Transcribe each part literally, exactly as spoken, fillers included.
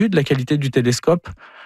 de la qualité du télescope.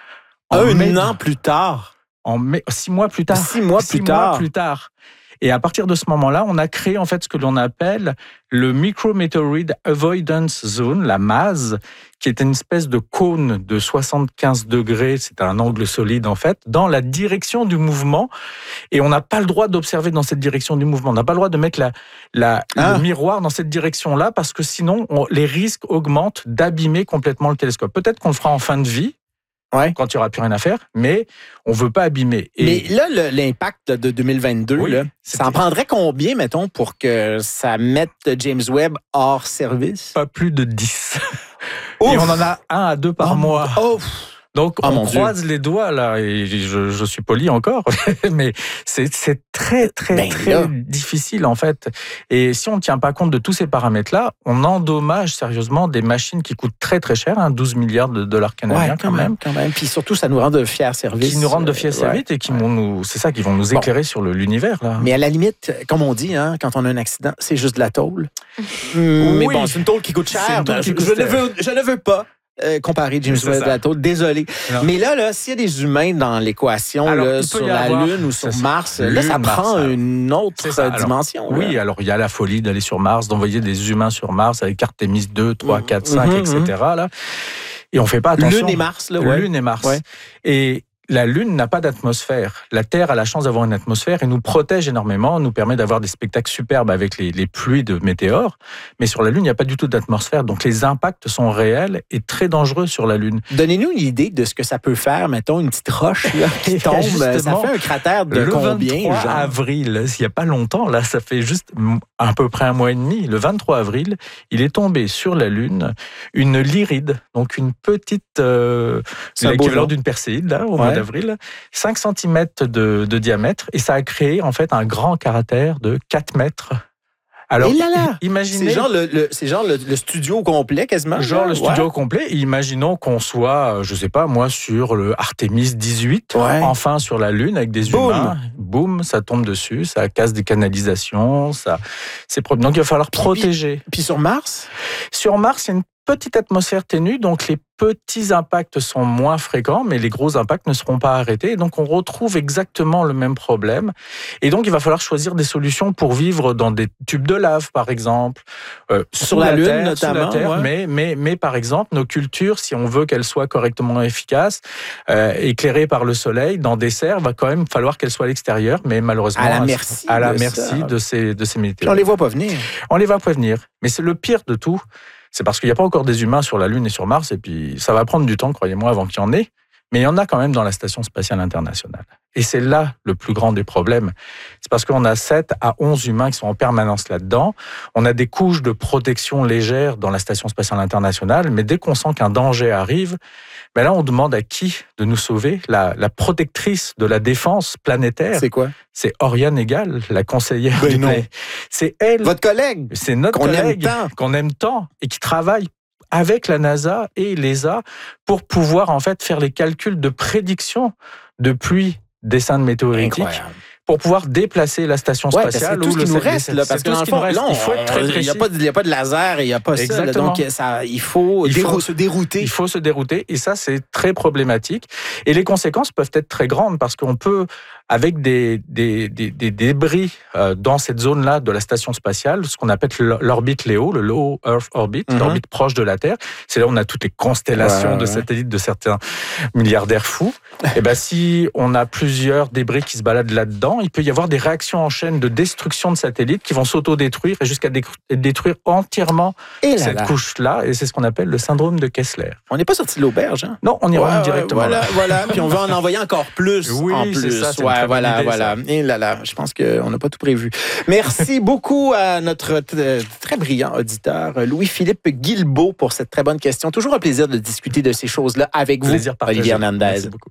Un mai, an plus tard. En mai, six mois plus tard. Six mois plus six tard. Mois plus tard. Et à partir de ce moment-là, on a créé en fait ce que l'on appelle le Micrometeoroid Avoidance Zone, la M A Z, qui est une espèce de cône de soixante-quinze degrés, c'est un angle solide en fait, dans la direction du mouvement. Et on n'a pas le droit d'observer dans cette direction du mouvement. On n'a pas le droit de mettre la, la, ah. le miroir dans cette direction-là, parce que sinon, on, les risques augmentent d'abîmer complètement le télescope. Peut-être qu'on le fera en fin de vie, ouais. quand il n'y aura plus rien à faire, mais on ne veut pas abîmer. Et mais là, le, l'impact de deux mille vingt-deux, oui, là, ça en prendrait combien, mettons, pour que ça mette James Webb hors service? Pas plus de dix. Et on en a un à deux par oh, mois. Oh. Donc, oh on croise Dieu. les doigts, là, et je, je suis poli encore, mais c'est, c'est très, très, ben très là. difficile, en fait. Et si on ne tient pas compte de tous ces paramètres-là, on endommage sérieusement des machines qui coûtent très, très cher, hein, douze milliards de dollars canadiens, ouais, quand, quand même. même. Quand même. Puis surtout, ça nous rend de fiers services. Qui nous rendent de fiers euh, services ouais. et qui vont nous, c'est ça, qui vont nous éclairer bon. sur le, l'univers, là. Mais à la limite, comme on dit, hein, quand on a un accident, c'est juste de la tôle. Mais oui. bon, c'est une tôle qui coûte cher. Ben, qui je, coûte je, ne veux, je ne veux pas. Euh, comparer James Webb à la tôle, désolé. Non. Mais là, là, s'il y a des humains dans l'équation, alors, là, sur la avoir, Lune ou sur Mars, Lune, là, ça prend Mars, une autre ça. dimension. Alors, oui, alors il y a la folie d'aller sur Mars, d'envoyer des humains sur Mars avec Artemis deux, trois, quatre, cinq, mm-hmm, et cetera. Là. Et on fait pas attention. Lune et Mars, là, ouais. Lune et Mars. Ouais. Et la Lune n'a pas d'atmosphère. La Terre a la chance d'avoir une atmosphère et nous protège énormément, nous permet d'avoir des spectacles superbes avec les, les pluies de météores. Mais sur la Lune, il n'y a pas du tout d'atmosphère. Donc les impacts sont réels et très dangereux sur la Lune. Donnez-nous une idée de ce que ça peut faire, mettons, une petite roche là, qui tombe. Ça fait un cratère de le combien? Le vingt-trois avril, il n'y a pas longtemps, là, ça fait juste à peu près un mois et demi. Le vingt-trois avril, il est tombé sur la Lune une lyride, donc une petite... Euh, c'est l'équivalent d'une perséide, là, au ouais. mois d'avril, cinq centimètres de, de diamètre, et ça a créé en fait un grand cratère de quatre mètres. Alors, là là, imaginez... C'est genre le, le, c'est genre le, le studio complet, quasiment. Genre là, le studio ouais. complet. Et imaginons qu'on soit, je sais pas, moi, sur le Artemis dix-huit, ouais. enfin sur la Lune, avec des Boom. humains. Boum, ça tombe dessus, ça casse des canalisations, ça... c'est propre. Donc, il va falloir puis, protéger. Puis, puis sur Mars? Sur Mars, il y a une petite atmosphère ténue, donc les petits impacts sont moins fréquents, mais les gros impacts ne seront pas arrêtés. Et donc, on retrouve exactement le même problème. Et donc, il va falloir choisir des solutions pour vivre dans des tubes de lave, par exemple. Euh, sur la, la Lune, terre, notamment. Sous la terre, ouais. mais, mais, mais, par exemple, nos cultures, si on veut qu'elles soient correctement efficaces, euh, éclairées par le soleil, dans des serres, va quand même falloir qu'elles soient à l'extérieur, mais malheureusement, à la merci, à la de, merci de ces, de ces météores. On les voit pas venir. On les voit pas venir. Mais c'est le pire de tout. C'est parce qu'il n'y a pas encore des humains sur la Lune et sur Mars, et puis ça va prendre du temps, croyez-moi, avant qu'il y en ait. Mais il y en a quand même dans la Station spatiale internationale. Et c'est là le plus grand des problèmes. C'est parce qu'on a sept à onze humains qui sont en permanence là-dedans. On a des couches de protection légères dans la Station spatiale internationale, mais dès qu'on sent qu'un danger arrive, ben là, on demande à qui de nous sauver? La, la protectrice de la défense planétaire. C'est quoi? C'est Oriane Egal, la conseillère ben du non. Play. C'est elle. Votre collègue. C'est notre qu'on collègue aime tant. qu'on aime tant et qui travaille avec la NASA et l'E S A pour pouvoir en fait faire les calculs de prédiction de pluie d'essaims météoritiques. Incroyable. Pour pouvoir déplacer la station spatiale. Ouais, c'est tout ce qui nous reste, là, parce que dans le fond, là, il faut être très précis. Il n'y a pas de, il y a pas de laser et il n'y a pas Exactement. ça. Là, donc, ça, il faut, il déro- faut se dérouter. Il faut se dérouter et ça, c'est très problématique. Et les conséquences peuvent être très grandes parce qu'on peut, avec des, des, des, des débris euh, dans cette zone-là de la station spatiale, ce qu'on appelle l'orbite L E O, le Low Earth Orbit, mm-hmm. l'orbite proche de la Terre, c'est là où on a toutes les constellations ouais, de ouais. satellites de certains milliardaires fous. Et ben, si on a plusieurs débris qui se baladent là-dedans, il peut y avoir des réactions en chaîne de destruction de satellites qui vont s'auto-détruire et jusqu'à détruire entièrement et cette là. couche-là. Et c'est ce qu'on appelle le syndrome de Kessler. On n'est pas sorti de l'auberge, hein? Non, on y ouais, revient ouais, directement. Voilà, voilà. Puis on va en envoyer encore plus. Oui, en plus. c'est ça. C'est ouais, voilà, idée, voilà. Ça. Et là, là, je pense qu'on n'a pas tout prévu. Merci beaucoup à notre t- très brillant auditeur, Louis-Philippe Guilbeault, pour cette très bonne question. Toujours un plaisir de discuter de ces choses-là avec vous, plaisir partagé. Olivier Hernandez. Merci beaucoup.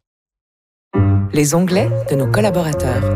Les onglets de nos collaborateurs.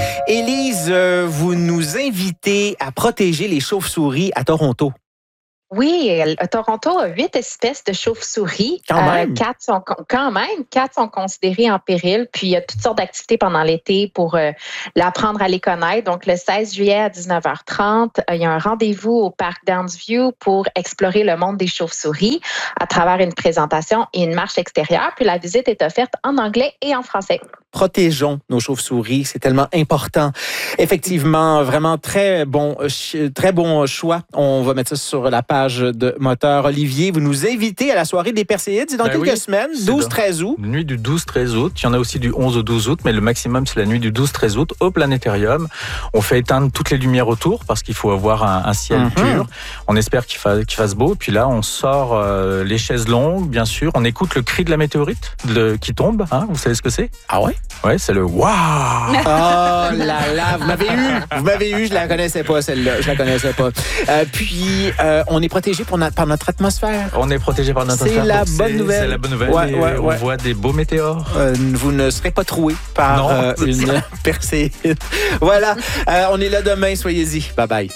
Élise, euh, vous nous invitez à protéger les chauves-souris à Toronto. Oui, Toronto a huit espèces de chauves-souris. Quand même. Euh, quatre sont quand même, quatre sont considérées en péril. Puis il y a toutes sortes d'activités pendant l'été pour euh, l'apprendre à les connaître. Donc le seize juillet à dix-neuf heures trente, euh, il y a un rendez-vous au parc Downsview pour explorer le monde des chauves-souris à travers une présentation et une marche extérieure. Puis la visite est offerte en anglais et en français. Protégeons nos chauves-souris, c'est tellement important. Effectivement, vraiment très bon, très bon choix. On va mettre ça sur la page de Moteur. Olivier, vous nous invitez à la soirée des Perséides, c'est dans ben quelques oui, semaines, douze treize août. Nuit du douze treize août. Il y en a aussi du onze au douze août, mais le maximum, c'est la nuit du douze treize août au Planétarium. On fait éteindre toutes les lumières autour parce qu'il faut avoir un, un ciel mm-hmm. pur. On espère qu'il, fa, qu'il fasse beau. Puis là, on sort euh, les chaises longues, bien sûr. On écoute le cri de la météorite de, qui tombe. Hein, vous savez ce que c'est? Ah ouais? Ouais, c'est le waouh. Oh là là, vous m'avez eu, vous m'avez eu, je la connaissais pas celle-là, je la connaissais pas. Euh, puis euh, on est protégé pour notre, par notre atmosphère. On est protégé par notre c'est atmosphère. La bonne c'est, nouvelle. c'est la bonne nouvelle. Ouais, ouais, on ouais. voit des beaux météores. Euh, vous ne serez pas troué par non, euh, une perséide. Voilà, euh, on est là demain, soyez-y. Bye bye.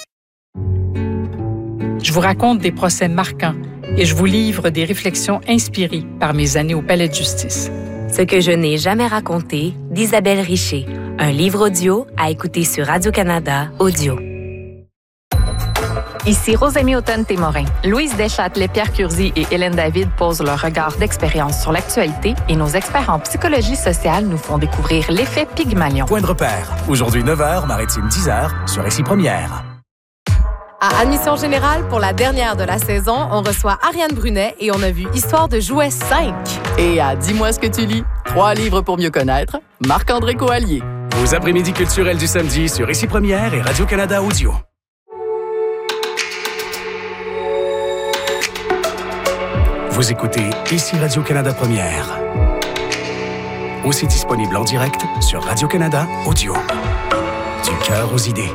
Je vous raconte des procès marquants et je vous livre des réflexions inspirées par mes années au Palais de justice. Ce que je n'ai jamais raconté d'Isabelle Richer. Un livre audio à écouter sur Radio-Canada Audio. Ici Rosémie Automne-Témorin. Louise Deschâtelet, Pierre Curzi et Hélène David posent leur regard d'expérience sur l'actualité et nos experts en psychologie sociale nous font découvrir l'effet Pygmalion. Point de repère. Aujourd'hui neuf heures, Maritime dix heures, sur Ici Première. À Admission Générale, pour la dernière de la saison, on reçoit Ariane Brunet et on a vu Histoire de jouets cinq. Et à Dis-moi ce que tu lis, trois livres pour mieux connaître, Marc-André Coallier. Vos après-midi culturels du samedi sur Ici Première et Radio-Canada Audio. Vous écoutez Ici Radio-Canada Première. Aussi disponible en direct sur Radio-Canada Audio. Du cœur aux idées.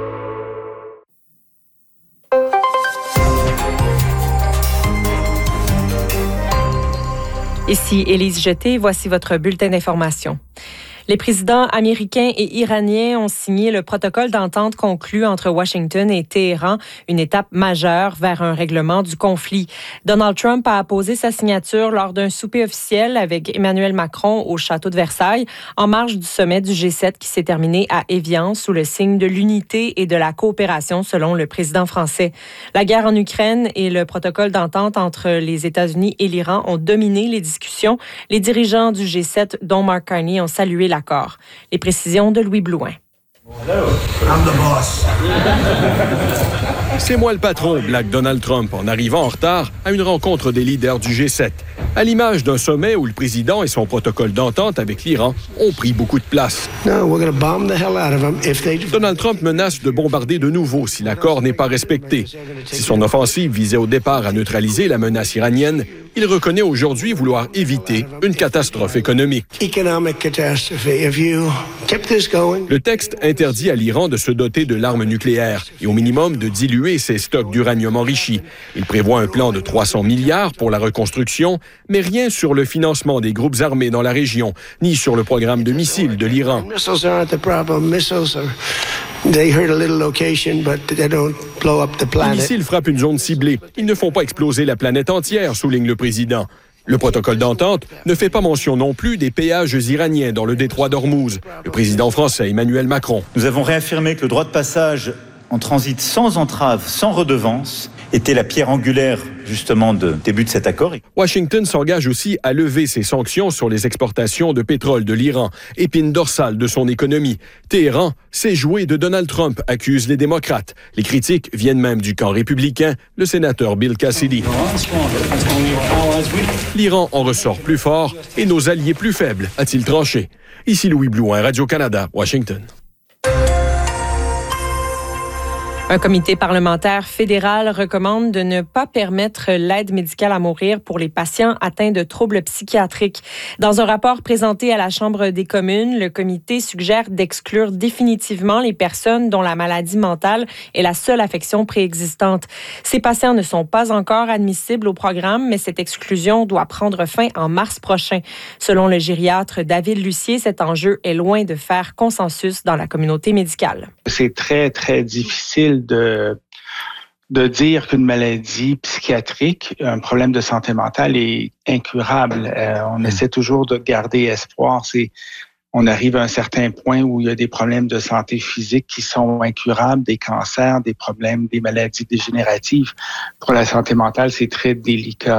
Ici Élise Jeté, voici votre bulletin d'information. Les présidents américains et iraniens ont signé le protocole d'entente conclu entre Washington et Téhéran, une étape majeure vers un règlement du conflit. Donald Trump a apposé sa signature lors d'un souper officiel avec Emmanuel Macron au château de Versailles, en marge du sommet du G sept qui s'est terminé à Évian sous le signe de l'unité et de la coopération, selon le président français. La guerre en Ukraine et le protocole d'entente entre les États-Unis et l'Iran ont dominé les discussions. Les dirigeants du G sept, dont Mark Carney, ont salué l'accord. Les précisions de Louis Blouin. Hello, I'm the boss. C'est moi le patron, blague Donald Trump en arrivant en retard à une rencontre des leaders du G sept. À l'image d'un sommet où le président et son protocole d'entente avec l'Iran ont pris beaucoup de place. No, we're gonna bomb the hell out of them if they... Donald Trump menace de bombarder de nouveau si l'accord n'est pas respecté. Si son offensive visait au départ à neutraliser la menace iranienne, il reconnaît aujourd'hui vouloir éviter une catastrophe économique. Economic catastrophe. If you kept this going... Le texte interdit à l'Iran de se doter de l'arme nucléaire et au minimum de diluer ses stocks d'uranium enrichi. Il prévoit un plan de trois cents milliards pour la reconstruction, mais rien sur le financement des groupes armés dans la région, ni sur le programme de missiles de l'Iran. Les missiles frappent une zone ciblée. Ils ne font pas exploser la planète entière, souligne le président. Le protocole d'entente ne fait pas mention non plus des péages iraniens dans le détroit d'Ormuz. Le président français Emmanuel Macron. Nous avons réaffirmé que le droit de passage en transit sans entrave, sans redevance, était la pierre angulaire, justement, du début de cet accord. Washington s'engage aussi à lever ses sanctions sur les exportations de pétrole de l'Iran, épine dorsale de son économie. Téhéran s'est joué de Donald Trump, accusent les démocrates. Les critiques viennent même du camp républicain, le sénateur Bill Cassidy. L'Iran en ressort plus fort et nos alliés plus faibles, a-t-il tranché. Ici Louis Blouin, Radio-Canada, Washington. Un comité parlementaire fédéral recommande de ne pas permettre l'aide médicale à mourir pour les patients atteints de troubles psychiatriques. Dans un rapport présenté à la Chambre des communes, le comité suggère d'exclure définitivement les personnes dont la maladie mentale est la seule affection préexistante. Ces patients ne sont pas encore admissibles au programme, mais cette exclusion doit prendre fin en mars prochain. Selon le gériatre David Lucier, cet enjeu est loin de faire consensus dans la communauté médicale. C'est très, très difficile de de dire qu'une maladie psychiatrique, un problème de santé mentale est incurable. Euh, on mmh. essaie toujours de garder espoir. C'est, on arrive à un certain point où il y a des problèmes de santé physique qui sont incurables, des cancers, des problèmes, des maladies dégénératives. Pour la santé mentale, c'est très délicat.